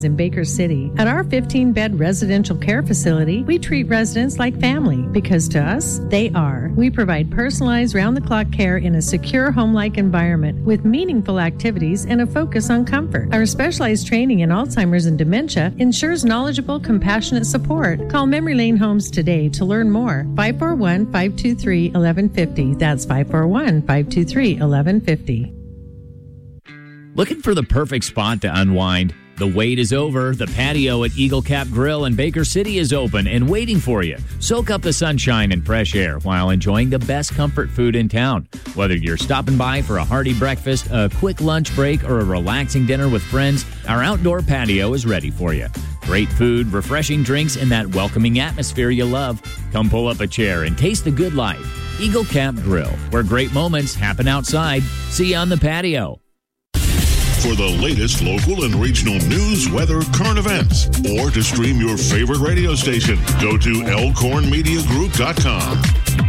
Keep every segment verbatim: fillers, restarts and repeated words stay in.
in Baker City. At our fifteen-bed residential care facility, we treat residents like family because to us, they are. We provide personalized round-the-clock care in a secure home-like environment with meaningful activities and a focus on comfort. Our specialized training in Alzheimer's and dementia ensures knowledgeable, compassionate support. Call Memory Lane Homes today to learn more. five four one, five two three, one one five zero. That's five four one, five two three, one one five zero. Looking for the perfect spot to unwind? The wait is over. The patio at Eagle Cap Grill in Baker City is open and waiting for you. Soak up the sunshine and fresh air while enjoying the best comfort food in town. Whether you're stopping by for a hearty breakfast, a quick lunch break, or a relaxing dinner with friends, our outdoor patio is ready for you. Great food, refreshing drinks, and that welcoming atmosphere you love. Come pull up a chair and taste the good life. Eagle Cap Grill, where great moments happen outside. See you on the patio. For the latest local and regional news, weather, current events, or to stream your favorite radio station, go to elkhorn media group dot com.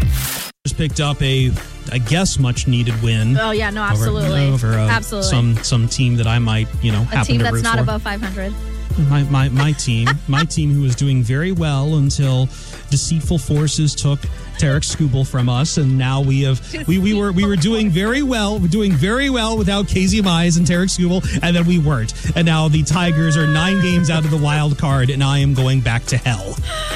Just picked up a, I guess, much needed win. Oh yeah, no, absolutely, over, over uh, absolutely. Some some team that I might, you know, a happen team to that's root not for. above five hundred. My my my team, my team, who was doing very well until deceitful forces took Tarek Skubal from us, and now we have we, we were we were doing very well, we're doing very well without K Z Mize and Tarek Skubal, and then we weren't, and now the Tigers are nine games out of the wild card, and I am going back to hell.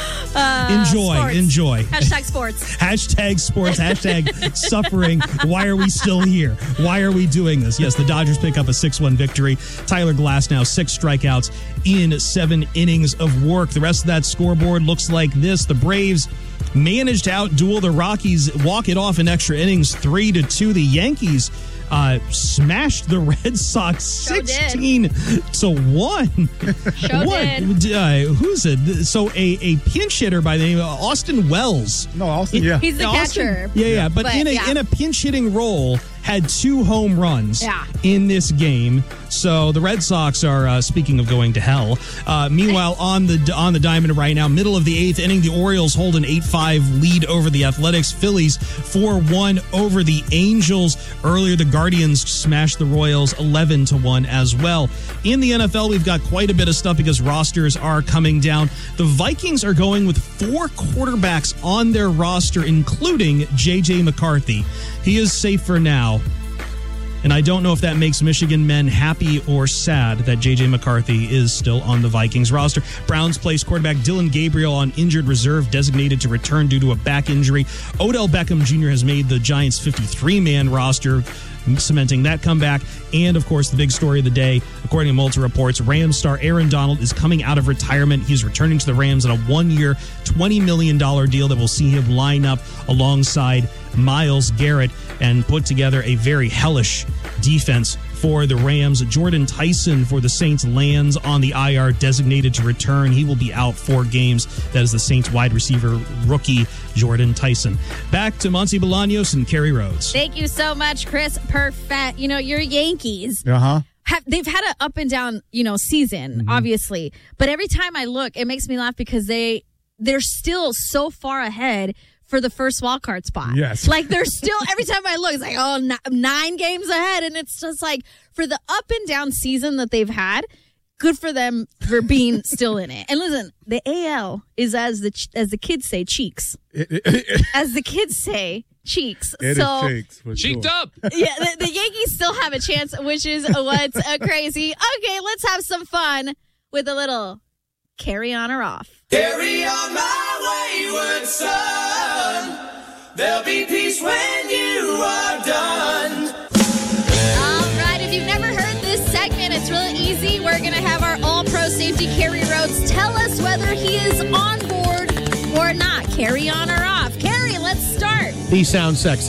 Uh, enjoy, sports. enjoy. Hashtag sports. Hashtag sports. Hashtag suffering. Why are we still here? Why are we doing this? Yes, the Dodgers pick up a six one victory. Tyler Glass now six strikeouts in seven innings of work. The rest of that scoreboard looks like this. The Braves managed to outduel the Rockies, walk it off in extra innings, three to two. The Yankees uh, smashed the Red Sox sixteen to one. Sure what? did. Uh, who's it? So a, a pinch hitter by the name of Austin Wells. No, Austin. Yeah, he's the Austin, catcher. Yeah, yeah, but, but in a yeah. in a pinch hitting role, had two home runs yeah. in this game. So the Red Sox are uh, speaking of going to hell. Uh, meanwhile, on the on the diamond right now, middle of the eighth inning, the Orioles hold an eight five lead over the Athletics. Phillies four one over the Angels. Earlier, the Guardians smashed the Royals eleven to one as well. In the N F L, we've got quite a bit of stuff because rosters are coming down. The Vikings are going with four quarterbacks on their roster, including J J McCarthy. He is safe for now. And I don't know if that makes Michigan men happy or sad that J J McCarthy is still on the Vikings roster. Browns placed quarterback Dylan Gabriel on injured reserve, designated to return due to a back injury. Odell Beckham Junior has made the Giants' fifty-three man roster, cementing that comeback. And, of course, the big story of the day, according to multiple reports, Rams star Aaron Donald is coming out of retirement. He's returning to the Rams on a one-year, twenty million dollars deal that will see him line up alongside Myles Garrett and put together a very hellish defense for the Rams. Jordan Tyson for the Saints lands on the I R, designated to return. He will be out four games. That is the Saints wide receiver rookie, Jordan Tyson. Back to Monty Bolaños and Kerry Rhodes. Thank you so much, Chris. Perfect. You know, your Yankees. Uh-huh. Have, they've had an up and down, you know, season, mm-hmm. obviously. But every time I look, it makes me laugh because they, they're still so far ahead for the first wild card spot. Yes. Like, they're still, every time I look, it's like, oh, n- nine games ahead. And it's just like, for the up and down season that they've had, good for them for being still in it. And listen, the A L is, as the as the kids say, cheeks. It, it, it, as the kids say, cheeks. it so, is cheeks. For Cheeked sure. up. Yeah, the, the Yankees still have a chance, which is what's uh, crazy. Okay, let's have some fun with a little carry on or off. Carry on my wayward son. There'll be peace when you are done. All right, if you've never heard this segment, it's really easy. We're going to have our all-pro safety, Kerry Rhodes, tell us whether he is on board or not. Carry on or off. Kerry, let's start. He sounds sexy.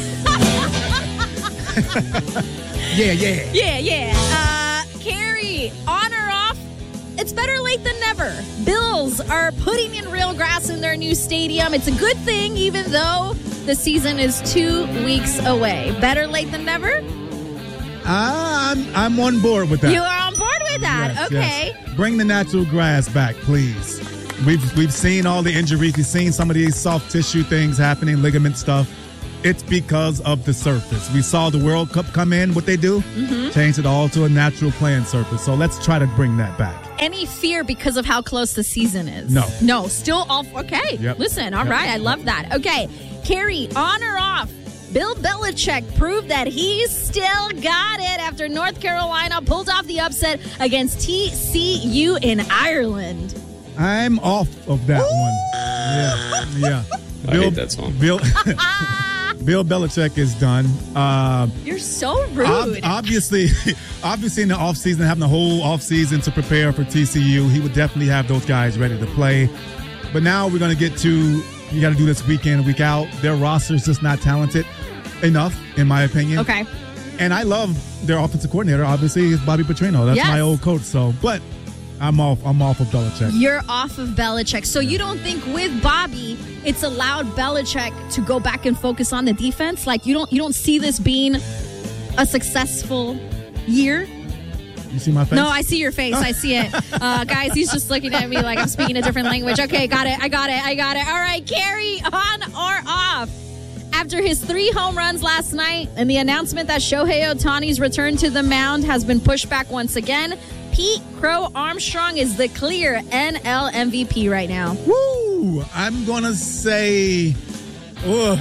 yeah, yeah. Yeah, yeah. Uh, Kerry, on or off? It's better late than never. Bills are putting in real grass in their new stadium. It's a good thing, even though the season is two weeks away. Better late than never? Uh, I'm I'm on board with that. You are on board with that. Yes, okay. yes. Bring the natural grass back, please. We've we've seen all the injuries. We've seen some of these soft tissue things happening, ligament stuff. It's because of the surface. We saw the World Cup come in, what they do, mm-hmm. change it all to a natural playing surface. So let's try to bring that back. Any fear because of how close the season is? No. No, still all, okay. Yep. Listen, all yep. right, I love that. Okay, Carrie, on or off? Bill Belichick proved that he's still got it after North Carolina pulled off the upset against T C U in Ireland. I'm off of that Ooh. one. Yeah, yeah. I Bill, hate that song. Bill, Bill Belichick is done. Uh, You're so rude. Ob- obviously, obviously in the offseason, having the whole offseason to prepare for T C U, he would definitely have those guys ready to play. But now we're going to get to, you got to do this week in, week out. Their roster's just not talented enough, in my opinion. Okay. And I love their offensive coordinator, obviously, is Bobby Petrino. That's yes. my old coach. So, but I'm off. I'm off of Belichick. You're off of Belichick. So you don't think with Bobby, it's allowed Belichick to go back and focus on the defense? Like you don't you don't see this being a successful year? You see my face? No, I see your face. I see it. Uh, guys, he's just looking at me like I'm speaking a different language. Okay, got it. I got it. I got it. All right, Carrie, on or off? After his three home runs last night and the announcement that Shohei Ohtani's return to the mound has been pushed back once again, Pete Crow Armstrong is the clear N L M V P right now. Woo! I'm going to say, ugh.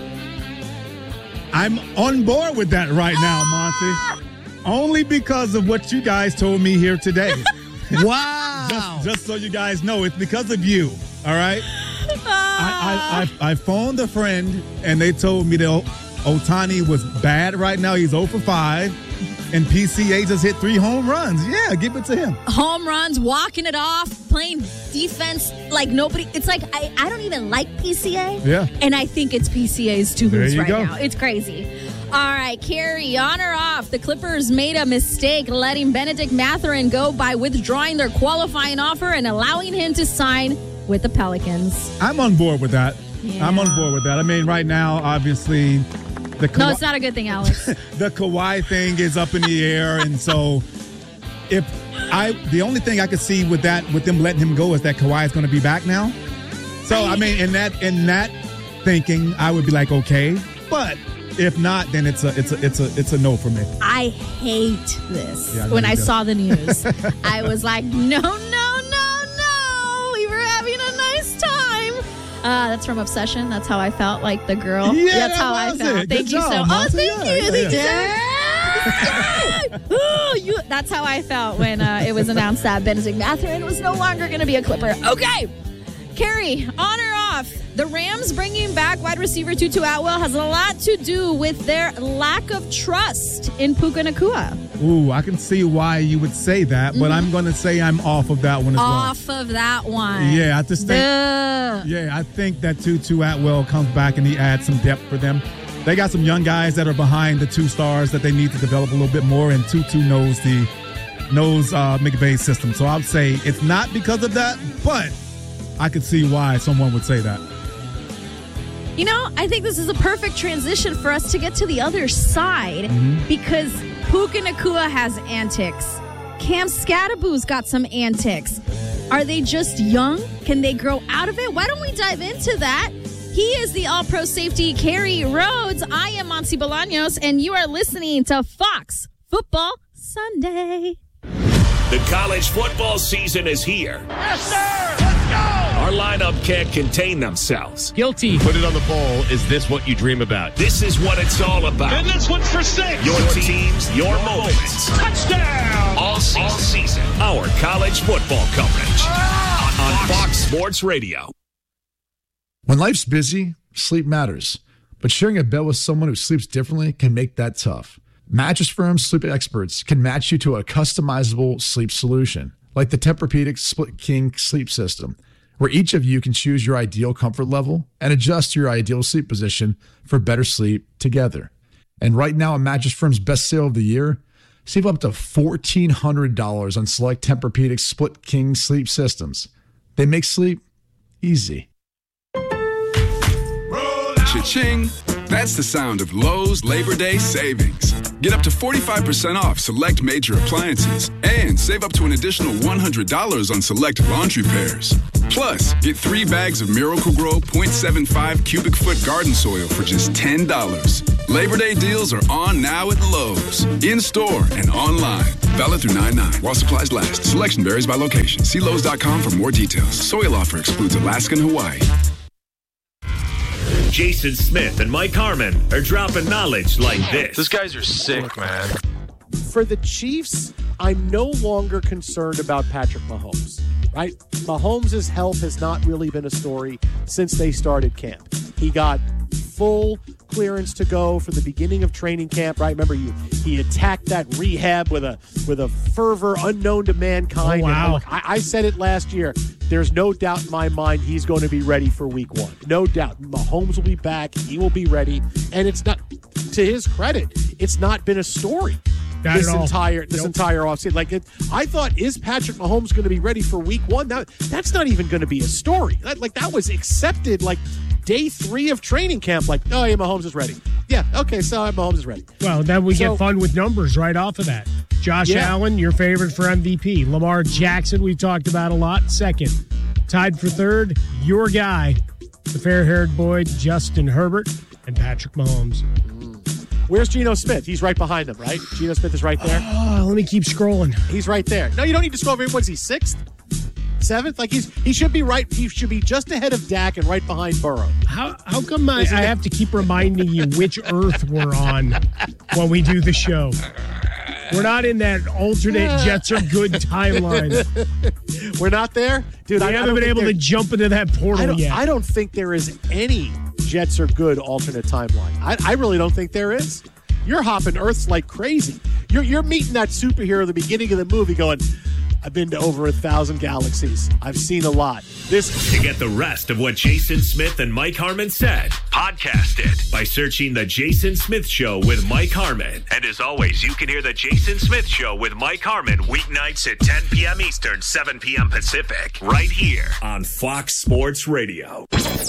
I'm on board with that right now, Ah! Monty. Only because of what you guys told me here today. Wow. just, just so you guys know, it's because of you, all right? I, I, I, I phoned a friend, and they told me that Ohtani was bad right now. He's oh for five, and P C A just hit three home runs. Yeah, give it to him. Home runs, walking it off, playing defense like nobody. It's like I, I don't even like P C A. Yeah. And I think it's P C A's to There lose you right go. now. It's crazy. All right, Carrie, on or off? The Clippers made a mistake letting Benedict Mathurin go by withdrawing their qualifying offer and allowing him to sign with the Pelicans. I'm on board with that. Yeah. I'm on board with that. I mean, right now, obviously, the Ka- No, it's not a good thing, Alex. the Kawhi thing is up in the air, and so if I, the only thing I could see with that, with them letting him go, is that Kawhi is going to be back now. So I mean, in that in that thinking, I would be like, okay, but if not, then it's a it's a it's a it's a no for me. I hate this. Yeah, I know when you I do. saw the news, I was like, no, no, no, no. We were having a nice time. Uh, that's from Obsession. That's how I felt like the girl. Yeah, that's how that I was felt. it. Thank Good you job, so much. Oh, Monty. thank Yeah, you. yeah, Thank yeah. you. Oh, you. That's how I felt when uh, it was announced that Benedict Mathurin was no longer going to be a Clipper. Okay. Carrie, on or off? The Rams bringing back wide receiver Tutu Atwell has a lot to do with their lack of trust in Puka Nacua. Ooh, I can see why you would say that, but Mm-hmm. I'm going to say I'm off of that one as Off of that one. well. Yeah, I just think. Duh. Yeah, I think that Tutu Atwell comes back and he adds some depth for them. They got some young guys that are behind the two stars that they need to develop a little bit more, and Tutu knows the knows uh, McVay's system. So I would say it's not because of that, but I could see why someone would say that. You know, I think this is a perfect transition for us to get to the other side Mm-hmm. because Puka Nacua has antics. Cam Scattaboo's got some antics. Are they just young? Can they grow out of it? Why don't we dive into that? He is the all-pro safety, Carrie Rhodes. I am Monty Bolaños, and you are listening to Fox Football Sunday. The college football season is here. Yes, sir! Let's go! Our lineup can't contain themselves. Guilty. Put it on the bowl. Is this what you dream about? This is what it's all about. And this one's for six. Your teams, your moments. Touchdown! All season. All season. Our college football coverage on Fox Sports Radio. When life's busy, sleep matters. But sharing a bed with someone who sleeps differently can make that tough. Mattress Firm sleep experts can match you to a customizable sleep solution, like the Tempur-Pedic Split King sleep system, where each of you can choose your ideal comfort level and adjust your ideal sleep position for better sleep together. And right now, at Mattress Firm's best sale of the year, save up to fourteen hundred dollars on select Tempur-Pedic Split King sleep systems. They make sleep easy. Cha-ching. That's the sound of Lowe's Labor Day savings. Get up to forty-five percent off select major appliances and save up to an additional one hundred dollars on select laundry pairs. Plus, get three bags of Miracle-Gro point seven five cubic foot garden soil for just ten dollars. Labor Day deals are on now at Lowe's. In-store and online. Valid through nine nine while supplies last. Selection varies by location. See Lowe's dot com for more details. Soil offer excludes Alaska and Hawaii. Jason Smith and Mike Harmon are dropping knowledge like this. Those guys are sick, man. For the Chiefs, I'm no longer concerned about Patrick Mahomes, right? Mahomes' health has not really been a story since they started camp. He got full clearance to go for the beginning of training camp, right? Remember, you he attacked that rehab with a with a fervor unknown to mankind. Oh, wow. And look, I, I said it last year. There's no doubt in my mind he's going to be ready for week one. No doubt. Mahomes will be back. He will be ready. And it's not, to his credit, it's not been a story. Not this at all. entire this Nope. entire offseason. Like it, I thought, is Patrick Mahomes going to be ready for week one? Now, that's not even going to be a story. That, like that was accepted like day three of training camp. Like, oh yeah, Mahomes is ready. Yeah, okay, so Mahomes is ready. Well, then we So- get fun with numbers right off of that. Josh Yeah. Allen, your favorite for M V P. Lamar Jackson, we've talked about a lot. Second. Tied for third, your guy, the fair-haired boy, Justin Herbert, and Patrick Mahomes. Where's Geno Smith? He's right behind them, right? Geno Smith is right there. Oh, let me keep scrolling. He's right there. No, you don't need to scroll. What is he, sixth? Seventh? Like he's he should be right. He should be just ahead of Dak and right behind Burrow. How how come I, I Isn't it- have to keep reminding you which Earth we're on when we do the show? We're not in that alternate Jets are good timeline. We're not there? Dude, We I, I haven't don't been think able to there- jump into that portal I don't, yet. I don't think there is any Jets are good alternate timeline. I, I really don't think there is. You're hopping Earths like crazy. You're you're meeting that superhero at the beginning of the movie going, I've been to over a thousand galaxies. I've seen a lot. This To get the rest of what Jason Smith and Mike Harmon said, podcast it by searching The Jason Smith Show with Mike Harmon. And as always, you can hear The Jason Smith Show with Mike Harmon weeknights at ten p.m. Eastern, seven p.m. Pacific, right here on Fox Sports Radio.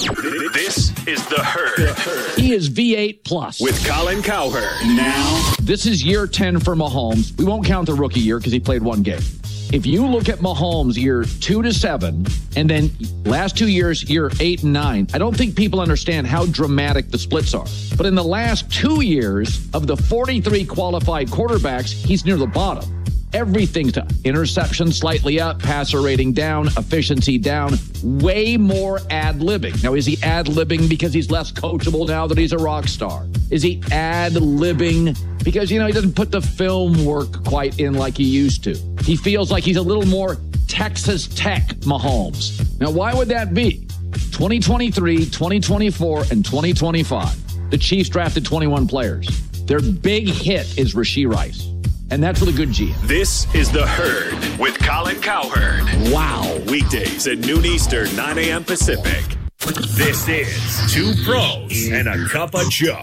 This is The Herd He is V eight plus. with Colin Cowherd. Now, This is year ten for Mahomes. We won't count the rookie year because he played one game. If you look at Mahomes year two to seven, and then last two years, year eight and nine, I don't think people understand how dramatic the splits are. But in the last two years of the forty-three qualified quarterbacks, he's near the bottom. Everything's to interception slightly up, passer rating down, efficiency down, way more ad-libbing. Now, is he ad-libbing because he's less coachable now that he's a rock star? Is he ad-libbing because, you know, he doesn't put the film work quite in like he used to? He feels like he's a little more Texas Tech Mahomes. Now, why would that be? twenty twenty-three, twenty twenty-four, and twenty twenty-five. The Chiefs drafted twenty-one players. Their big hit is Rashee Rice. And that's with a good G M. This is The Herd with Colin Cowherd. Wow. Weekdays at noon Eastern, nine a.m. Pacific. This is Two Pros and a Cup of Joe.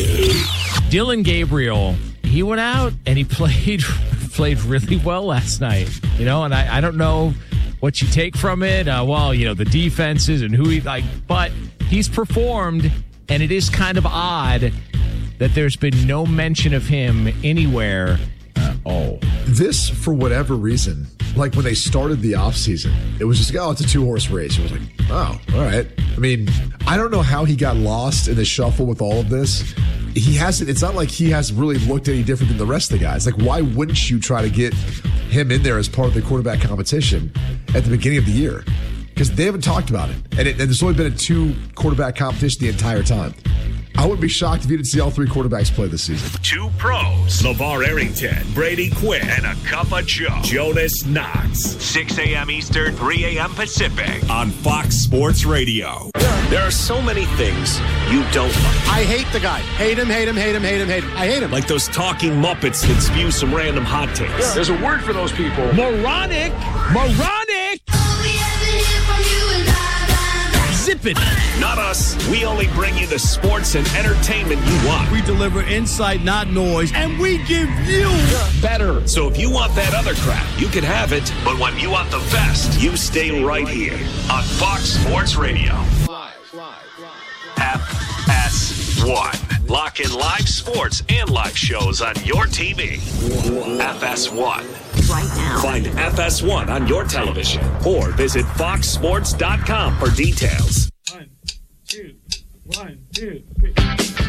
Dylan Gabriel, he went out and he played played really well last night. You know, and I, I don't know what you take from it. Uh, well, you know, the defenses and who he like, but he's performed, and it is kind of odd that there's been no mention of him anywhere. Oh, this, for whatever reason, like when they started the offseason, it was just like, oh, it's a two-horse race. It was like, oh, all right. I mean, I don't know how he got lost in the shuffle with all of this. He hasn't, it's not like he has really looked any different than the rest of the guys. Like, why wouldn't you try to get him in there as part of the quarterback competition at the beginning of the year? Because they haven't talked about it. And, it, and there's only been a two-quarterback competition the entire time. I wouldn't be shocked if you didn't see all three quarterbacks play this season. Two Pros, LeVar Arrington, Brady Quinn, and a Cup of Joe, Jonas Knox. six a.m. Eastern, three a.m. Pacific on Fox Sports Radio. There are so many things you don't like. I hate the guy. Hate him, hate him, hate him, hate him, hate him. I hate him. Like those talking Muppets that spew some random hot takes. There's a word for those people. Moronic! Moronic! Zip it! Not us. We only bring you the sports and entertainment you want. We deliver insight, not noise, and we give you better. So if you want that other crap, you can have it. But when you want the best, you stay right here on Fox Sports Radio. F S one. Lock in live sports and live shows on your T V. F S one. Right now. Find F S one on your television or visit fox sports dot com for details. One, two, one, two, three.